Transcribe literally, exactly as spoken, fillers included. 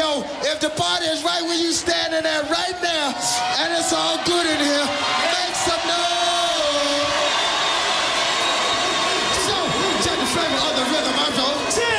yo, if the party is right where you standing there right now, and it's all good in here, make some noise. So, check the flavor of the rhythm, I'm so.